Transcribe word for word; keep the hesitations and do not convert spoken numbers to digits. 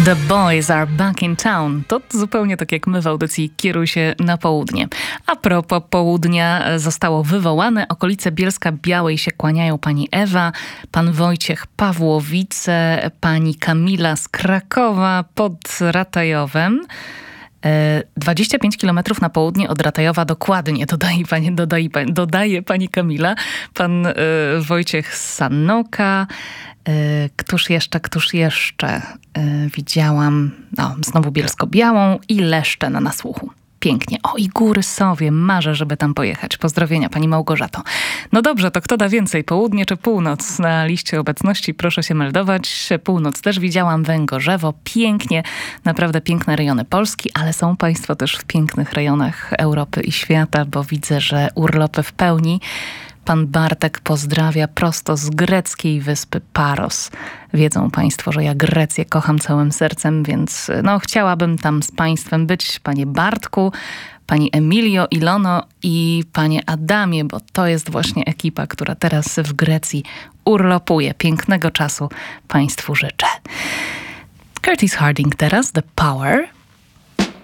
The boys are back in town. To zupełnie tak jak my w audycji Kieruj się na południe. A propos południa zostało wywołane. Okolice Bielska-Białej się kłaniają pani Ewa, pan Wojciech Pawłowice, pani Kamila z Krakowa pod Ratajowem. dwadzieścia pięć kilometrów na południe od Ratajowa dokładnie, dodaje pani, dodaje, dodaje pani Kamila. Pan y, Wojciech z Sanoka. Y, któż jeszcze, któż jeszcze? Y, widziałam, no, znowu Bielsko-Białą i Leszcze na Nasłuchu. Pięknie. O, i Góry Sowie. Marzę, żeby tam pojechać. Pozdrowienia, pani Małgorzato. No dobrze, to kto da więcej? Południe czy północ? Na liście obecności proszę się meldować. Północ też widziałam. Węgorzewo. Pięknie. Naprawdę piękne rejony Polski, ale są państwo też w pięknych rejonach Europy i świata, bo widzę, że urlopy w pełni. Pan Bartek pozdrawia prosto z greckiej wyspy Paros. Wiedzą państwo, że ja Grecję kocham całym sercem, więc no chciałabym tam z państwem być. Panie Bartku, pani Emilio, Ilono i panie Adamie, bo to jest właśnie ekipa, która teraz w Grecji urlopuje. Pięknego czasu państwu życzę. Curtis Harding teraz, The Power.